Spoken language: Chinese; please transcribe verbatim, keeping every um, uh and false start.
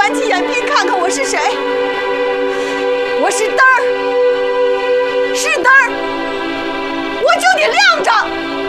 单起眼皮看看我是谁。我是灯儿，是灯儿，我就得亮着。